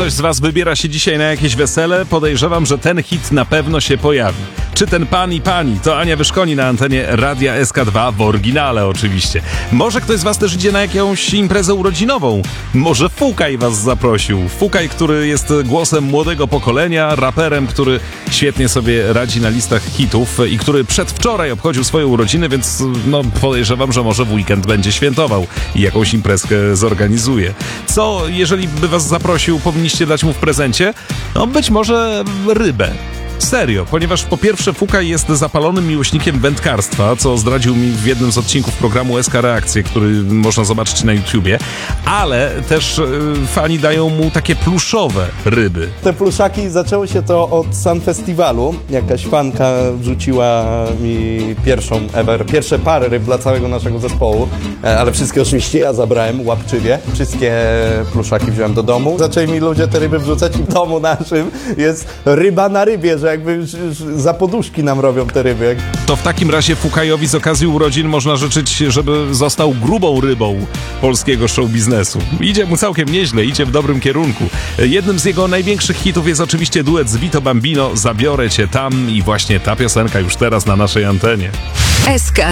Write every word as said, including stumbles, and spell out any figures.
ktoś z was wybiera się dzisiaj na jakieś wesele, podejrzewam, że ten hit na pewno się pojawi. Czy ten pan i pani, to Ania Wyszkoni na antenie Radia S K dwa, w oryginale oczywiście. Może ktoś z was też idzie na jakąś imprezę urodzinową. Może Fukaj was zaprosił. Fukaj, który jest głosem młodego pokolenia, raperem, który świetnie sobie radzi na listach hitów i który przedwczoraj obchodził swoje urodziny, więc no podejrzewam, że może w weekend będzie świętował i jakąś imprezkę zorganizuje. Co, jeżeli by was zaprosił, powinniście dać mu w prezencie? No być może rybę. Serio, ponieważ po pierwsze Fukaj jest zapalonym miłośnikiem wędkarstwa, co zdradził mi w jednym z odcinków programu S K Reakcje, który można zobaczyć na YouTubie, ale też y, fani dają mu takie pluszowe ryby. Te pluszaki, zaczęło się to od Sun Festiwalu. Jakaś fanka wrzuciła mi pierwszą ever, pierwsze pary ryb dla całego naszego zespołu, ale wszystkie oczywiście ja zabrałem łapczywie. Wszystkie pluszaki wziąłem do domu. Zaczęli mi ludzie te ryby wrzucać i w domu naszym jest ryba na rybie, że jakby za poduszki nam robią te ryby. To w takim razie Fukajowi z okazji urodzin można życzyć, żeby został grubą rybą polskiego show biznesu. Idzie mu całkiem nieźle, idzie w dobrym kierunku. Jednym z jego największych hitów jest oczywiście duet z Vito Bambino, Zabiorę cię tam, i właśnie ta piosenka już teraz na naszej antenie. S K